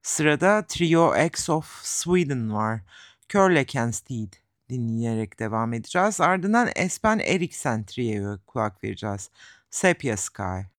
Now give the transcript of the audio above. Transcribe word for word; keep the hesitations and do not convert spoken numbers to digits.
Sırada Trio X of Sweden var. Körlekensted dinleyerek devam edeceğiz. Ardından Espen Eriksen Trio'ya kulak vereceğiz. Sepia Sky.